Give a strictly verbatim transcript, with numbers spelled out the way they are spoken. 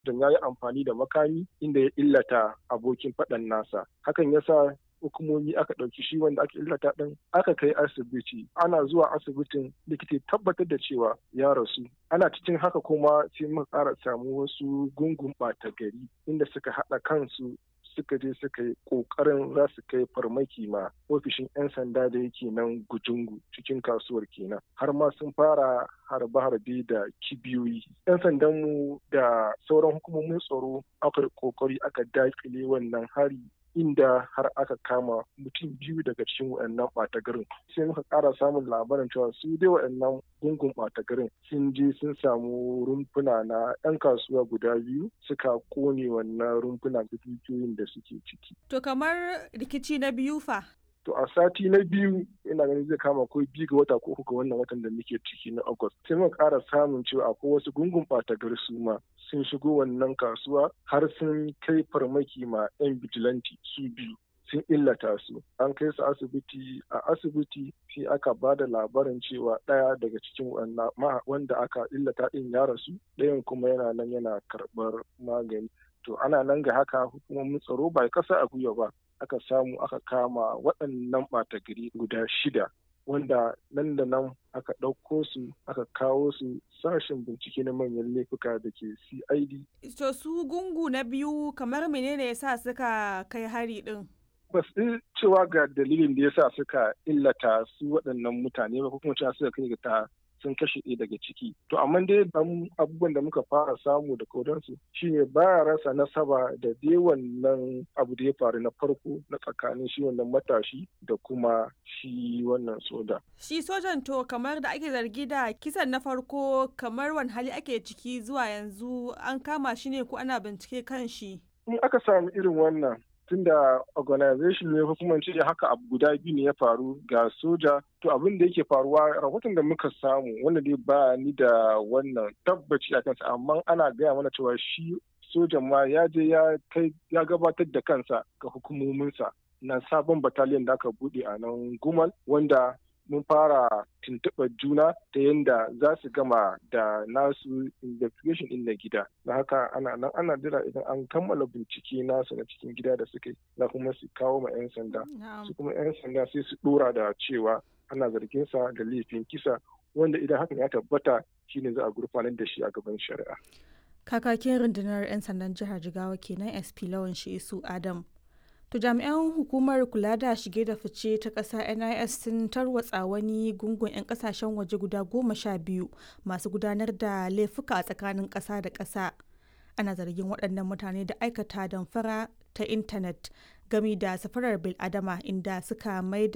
don ya yi amfani da makami inda ya illata abokin faɗan nasa. Hakan ya sa hukumomi aka ɗauki shi wanda aka illata ɗin aka kai asibiti. Ana zuwa asibitin likita tabbatar da cewa ya rasu. Ana cikin haka kuma sai muka ƙara samu wasu gungun ɓata gari inda suka haɗa kansu suka je suka yi ƙoƙarin za su kai farmaki ma ofishin 'yan sanda da yake nan Gujungu cikin kasuwar kenan. Har ma sun fara harbe-harbe da kibiyoyi. 'Yan sandanmu da sauran hukumomin tsaro aka ƙoƙari aka daƙile wannan hari inda har aka kama mutum biyu daga cikin waɗannan ɓata garin. Sai muka ƙara samun labarin cewa su dai waɗannan gungun ɓata garin sun je sun samu rumfuna na 'yan kasuwa guda biyu suka ƙone wannan rumfuna da dukiyoyin da suke ciki. To kamar rikici na biyu fa? To a sati na biyu ina ganin zai kama ko biyu ga wata ko uku ga wannan watan da muke ciki na August. Sai muka ƙara samun cewa akwai wasu gungun ɓata gari su ma sun shigo wannan kasuwa har sun kai farmaki ma 'yan bijilanti su biyu sun illata su. An kai su asibiti, a asibiti sai aka ba da labarin cewa ɗaya daga cikin wanda aka illata ɗin ya rasu, ɗayan kuma yana nan yana karɓar magani. To ana nan ga haka hukumomin tsaro ba kasa a gwiwa ba aka samu aka kama waɗannan ɓata gari guda shida wanda nan da nan aka ɗauko su aka kawo su sashen bincike na manyan laifuka da ke C I D. To su gungu na biyu kamar menene yasa suka kai hari ɗin? Ba su cewa ga dalilin da yasa suka illata su waɗannan mutane ba ko kuma cewa suka kai ga ta sun kashe ɗaya daga ciki. To amma dai abubuwan da muka fara samu da kodansu shine baya rasa nasaba da dai wannan abu da ya faru na farko na tsakanin shi wannan matashi da kuma shi wannan soja. Shi sojan to kamar da ake zargi da kisan na farko kamar wani hali ake ciki zuwa yanzu an kama shi ne ko ana bincike kan shi? In aka samu irin wannan tunda organization ne ko kuma ce haka abu guda biyu ne ya faru ga soja to abin da yake faruwa rahoton da muka samu wanda dai ba ni da wannan tabbaci a kansa amma ana gaya mana cewa shi sojan ma ya je ya kai ya gabatar da kansa ga hukumominsa na sabon battalion da aka bude a nan Gumal wanda mun fara tuntuɓar juna ta yadda za su gama da nasu investigation ɗin na gida. Da haka ana nan ana jira idan an kammala bincike nasu na cikin gida da suke za kuma su kawo ma 'yan sanda. Su kuma 'yan sanda sai su ɗora da cewa ana zargin sa da laifin kisa wanda idan hakan ya tabbata shine za a gurfanar da shi a gaban shari'a. Kakakin rundunar 'yan sandan jihar Jigawa kenan S P Lawan Shisu Adam. To jami'an hukumar kula da shige da fice ta ƙasa N I S sun tarwatsa wani gungun 'yan ƙasashen waje guda goma sha biyu masu gudanar da laifuka a tsakanin ƙasa da ƙasa. Ana zargin waɗannan mutane da aikata damfara ta intanet gami da safarar bil'adama inda suka maida